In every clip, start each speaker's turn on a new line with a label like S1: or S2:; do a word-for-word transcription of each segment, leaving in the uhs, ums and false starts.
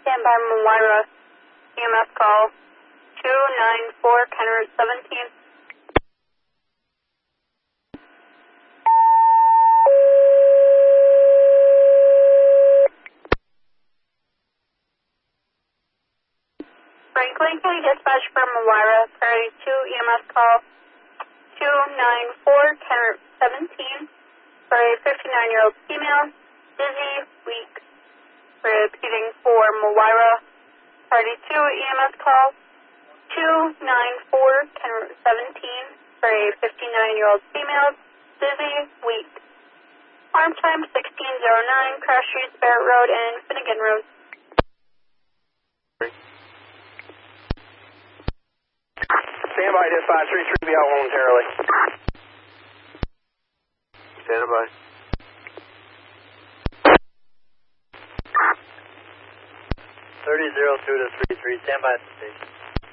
S1: Stand by Moira. E M S call two nine four, Kenner seventeen. Franklin County Dispatch from Moira, priority two, E M S call two nine four, Kenner seventeen, for a fifty-nine-year-old female, dizzy, weak. Repeating for Moira, priority two, E M S call two nine four, Kenner seventeen, for a fifty-nine-year-old female, dizzy, weak. Arm time sixteen oh nine, Crash Street, Barrett Road, and Finnegan Road.
S2: Stand by, dispatch, three three, be out momentarily. Stand by.
S3: thirty oh two to three three, stand by at the station.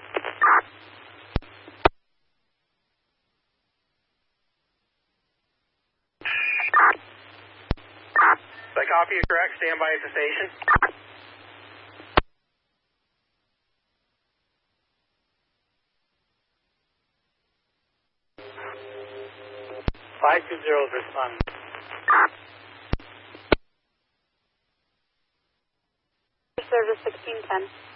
S2: I copy you correct, stand by at the station.
S3: five two zero is responding.
S1: Service sixteen ten.